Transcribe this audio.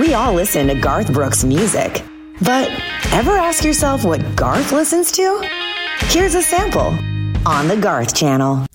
We all listen to Garth Brooks music. But ever ask yourself what Garth listens to? Here's a sample on the Garth Channel.